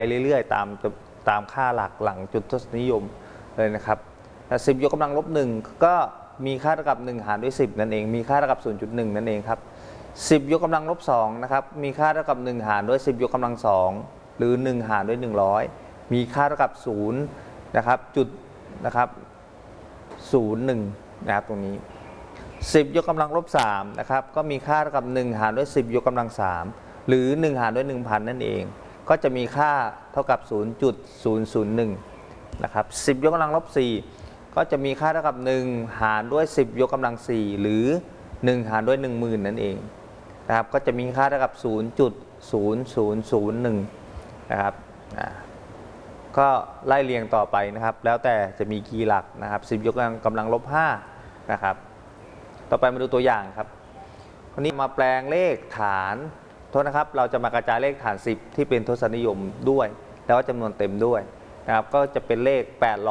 เรื่อยๆตามค่าหลักหลังจุดทศนิยมเลยนะครับ10 ยกกำลังลบ1ก็มีค่าเท่ากับ1หารด้วย10นั่นเองมีค่าเท่ากับ 0.1 นั่นเองครับ10 ยกกำลังลบ2นะครับมีค่าเท่ากับ1หารด้วย10 ยกกำลัง2หรือ1หารด้วย100มีค่าเท่ากับ0นะครับจุดนะครับ01นะครับตรงนี้10 ยกกำลังลบ3นะครับก็มีค่าเท่ากับ1หารด้วย10 ยกกำลัง3หรือ1หารด้วย 1,000 นั่นเองก็จะมีค่าเท่ากับ 0.001 นะครับ10 ยกกำลังลบ4ก็จะมีค่าเท่ากับ1หารด้วย10 ยกกำลัง4หรือ1หารด้วย 10,000 นั่นเองนะครับก็จะมีค่าเท่ากับ 0.0001 นะครับก็ไล่เรียงต่อไปนะครับแล้วแต่จะมีกี่หลักนะครับ10 ยกกำลังลบ5นะครับต่อไปมาดูตัวอย่างครับวันนี้มาแปลงเลขฐานโทษนะครับเราจะมากระจายเลขฐาน10ที่เป็นทศนิยมด้วยแล้วก็จำนวนเต็มด้วยนะครับก็จะเป็นเลข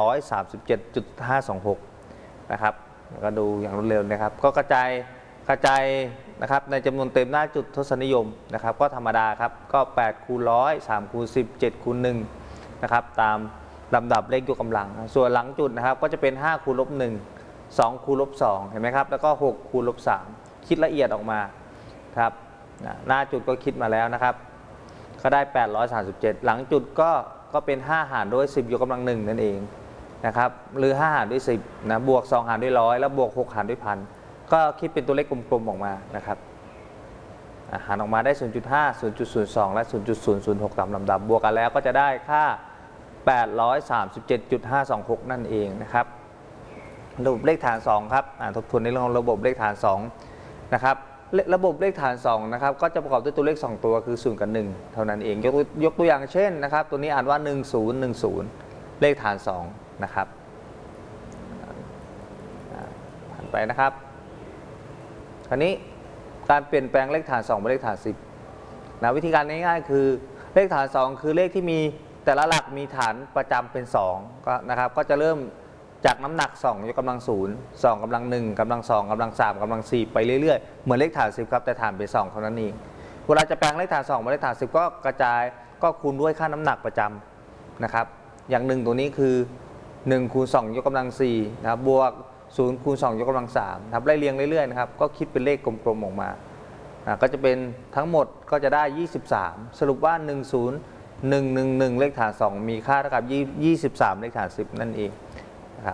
837.526 นะครับก็ดูอย่างรวดเร็วนะครับก็กระจายนะครับในจำนวนเต็มหน้าจุดทศนิยมนะครับก็ธรรมดาครับก็8คูณ100 3คูณ10 7คูณ1นะครับตามลำดับเลขยกกำลังส่วนหลังจุดนะครับก็จะเป็น5คูณลบ1 2คูณลบ2เห็นไหมครับแล้วก็6คูณลบ3คิดละเอียดออกมาครับหน้าจุดก็คิดมาแล้วนะครับก็ได้837หลังจุดก็เป็น5หารด้วย10 ยกกำลัง1นั่นเองนะครับหรือ5หารด้วย10นะบวก2หารด้วย100แล้วบวก6หารด้วย1,000ก็คิดเป็นตัวเลขกลมๆออกมานะครับหารออกมาได้ 0.5 0.02 และ 0.006 ตามลำดับบวกกันแล้วก็จะได้ค่า 837.526 นั่นเองนะครับระบบเลขฐาน2ครับทบทวนในเรื่องของระบบเลขฐาน2นะครับระบบเลขฐาน2นะครับก็จะประกอบด้วยตัวเลข2ตัวคือ0กับ1เท่านั้นเองยกตัวอย่างเช่นนะครับตัวนี้อ่านว่า1010เลขฐาน2นะครับผ่านไปนะครับคราวนี้การเปลี่ยนแปลงเลขฐาน2เป็นเลขฐาน10นะวิธีการง่ายๆคือเลขฐาน2คือเลขที่มีแต่ละหลักมีฐานประจำเป็น2ก็นะครับก็จะเริ่มจากน้ำหนัก2 ยกกำลัง0 2กำลัง1กำลัง2กำลัง3กำลัง4ไปเรื่อยๆเหมือนเลขฐาน10ครับแต่ฐานเป็น2เท่านั้นเองเวลาจะแปลงเลขฐาน2เป็นเลขฐาน10ก็กระจายก็คูณด้วยค่าน้ำหนักประจำนะครับอย่าง1ตัวนี้คือ1คูณ2 ยกกำลัง4นะครับบวก0คูณ2 ยกกำลัง3ครับไล่เรียงเรื่อยๆนะครับก็คิดเป็นเลขกลมๆออกมาก็จะเป็นทั้งหมดก็จะได้23สรุปว่า10111เลขฐาน2มีค่าเท่ากับ23เลขฐาน10นั่นเองนะครับ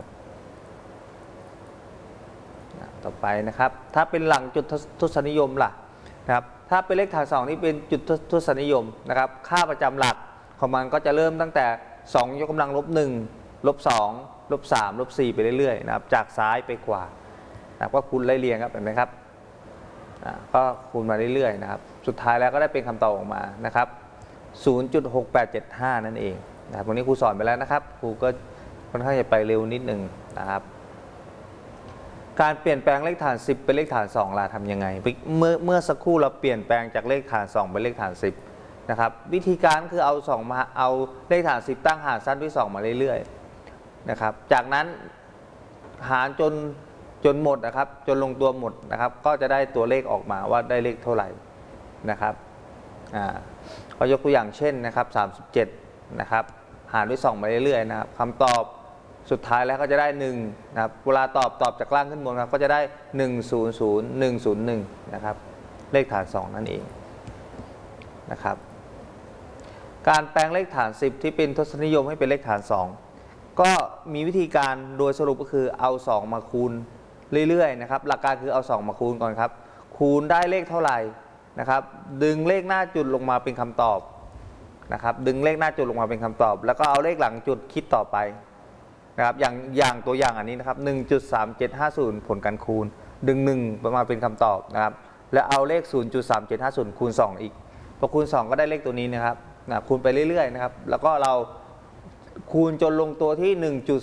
ต่อไปนะครับถ้าเป็นหลังจุดทศนิยมล่ะนะครับถ้าเป็นเลขฐาน2นี่เป็นจุดทศนิยมนะครับค่าประจำหลักของมันก็จะเริ่มตั้งแต่2 ยกกำลังลบ1ลบ2ลบ3ลบ4ไปเรื่อยๆนะครับจากซ้ายไปขวานะก็คูณไล่เรียงครับเห็นไหมครับก็คูณมาเรื่อยๆนะครับสุดท้ายแล้วก็ได้เป็นคำตอบออกมานะครับ 0.6875 นั่นเองนะครับวันนี้ครูสอนไปแล้วนะครับครูก็ค่อนข้างจะไปเร็วนิดหนึ่งนะครับการเปลี่ยนแปลงเลขฐาน10เป็นเลขฐาน2ล่ะทำยังไงเมื่อสักครู่เราเปลี่ยนแปลงจากเลขฐาน2เป็นเลขฐาน10นะครับวิธีการคือเอาเลขฐาน10ตั้งหารสั้นด้วย2มาเรื่อยๆนะครับจากนั้นหารจนหมดนะครับจนลงตัวหมดนะครับก็จะได้ตัวเลขออกมาว่าได้เลขเท่าไหร่นะครับก็ยกตัวอย่างเช่นนะครับ37นะครับหารด้วย2มาเรื่อยๆนะครับคำตอบสุดท้ายแล้วก็จะได้1นะครับเวลาตอบจากล่างขึ้นบนครับก็จะได้100101นะครับเลขฐาน2นั่นเองนะครับการแปลงเลขฐาน10ที่เป็นทศนิยมให้เป็นเลขฐาน2ก็มีวิธีการโดยสรุปก็คือเอา2มาคูณเรื่อยๆนะครับหลักการคือเอา2มาคูณก่อนครับคูณได้เลขเท่าไหร่นะครับดึงเลขหน้าจุดลงมาเป็นคำตอบนะครับดึงเลขหน้าจุดลงมาเป็นคำตอบแล้วก็เอาเลขหลังจุดคิดต่อไปนะครับอย่างตัวอย่างอันนี้นะครับ 1.3750 ผลการคูณดึง1มาเป็นคำตอบนะครับแล้วเอาเลข 0.3750 คูณ2อีกพอคูณ2ก็ได้เลขตัวนี้นะครับคูณไปเรื่อยๆนะครับแล้วก็เราคูณจนลงตัวที่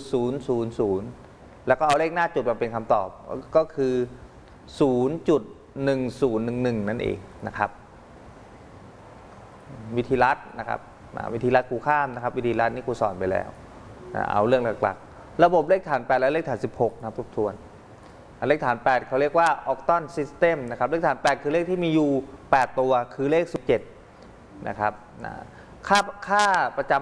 1.000 แล้วก็เอาเลขหน้าจุดมาเป็นคำตอบก็คือ 0.1011 นั่นเองนะครับวิธีลัดนะครับวิธีลัดครูข้ามนะครับวิธีลัดนี่ครูสอนไปแล้วเอาเรื่องหลักๆระบบเลขฐาน8และเลขฐาน16นะครับทบทวนเลขฐาน8เขาเรียกว่า octal system นะครับเลขฐาน8คือเลขที่มีอยู่8ตัวคือเลข17นะครับค่าประจ